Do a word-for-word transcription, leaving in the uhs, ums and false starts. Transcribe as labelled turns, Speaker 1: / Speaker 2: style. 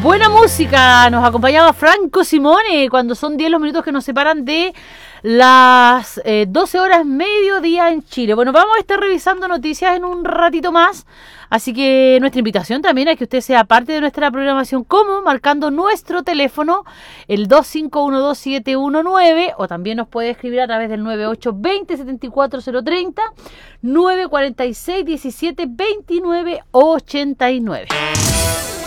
Speaker 1: Buena música, nos acompañaba Franco Simone cuando son diez los minutos que nos separan de las eh, doce horas mediodía en Chile. Bueno, vamos a estar revisando noticias en un ratito más, así que nuestra invitación también es que usted sea parte de nuestra programación, como marcando nuestro teléfono, el dos cinco uno dos siete uno nueve, o también nos puede escribir a través del nueve ocho dos cero siete cuatro cero tres cero, nueve cuatro seis uno siete dos nueve ocho nueve.